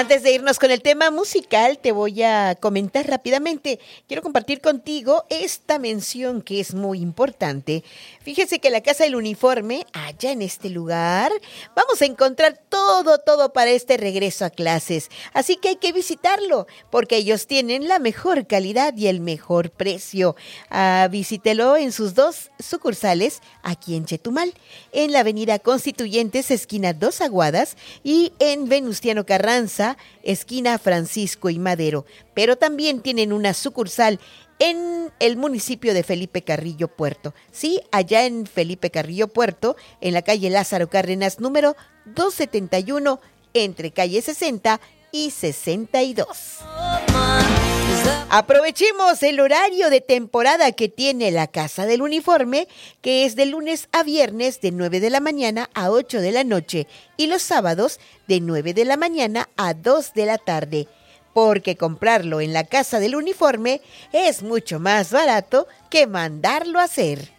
Antes de irnos con el tema musical, te voy a comentar rápidamente. Quiero compartir contigo esta mención que es muy importante. Fíjense que la Casa del Uniforme, allá en este lugar, vamos a encontrar todo para este regreso a clases. Así que hay que visitarlo, porque ellos tienen la mejor calidad y el mejor precio. Visítelo en sus 2 sucursales, aquí en Chetumal, en la Avenida Constituyentes, esquina Dos Aguadas, y en Venustiano Carranza, esquina Francisco y Madero. Pero también tienen una sucursal en el municipio de Felipe Carrillo Puerto. Sí, allá en Felipe Carrillo Puerto, en la calle Lázaro Cárdenas, número 271, entre calle 60 y 62. Aprovechemos el horario de temporada que tiene la Casa del Uniforme, que es de lunes a viernes de 9 de la mañana a 8 de la noche y los sábados de 9 de la mañana a 2 de la tarde. Porque comprarlo en la Casa del Uniforme es mucho más barato que mandarlo a hacer.